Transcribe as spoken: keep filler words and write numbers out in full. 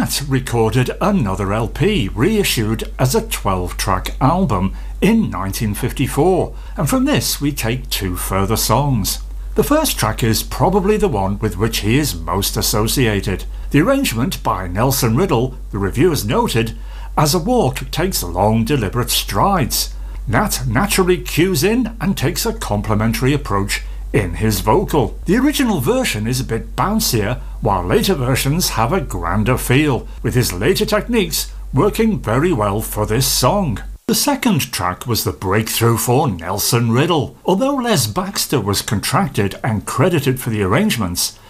Nat recorded another L P, reissued as a twelve track album in nineteen fifty-four, and from this we take two further songs. The first track is probably the one with which he is most associated. The arrangement by Nelson Riddle, the reviewers noted, as a walk takes long deliberate strides. Nat naturally cues in and takes a complementary approach in his vocal. The original version is a bit bouncier, while later versions have a grander feel, with his later techniques working very well for this song. The second track was the breakthrough for Nelson Riddle. Although Les Baxter was contracted and credited for the arrangements,